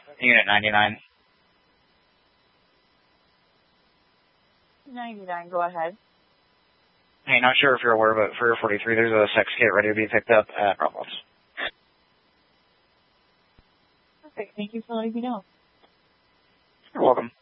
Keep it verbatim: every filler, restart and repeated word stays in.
Unit ninety-nine. ninety-nine, go ahead. Hey, not sure if you're aware, but for forty-three, there's a sex kit ready to be picked up at Robles. Perfect. Thank you for letting me know. You're welcome.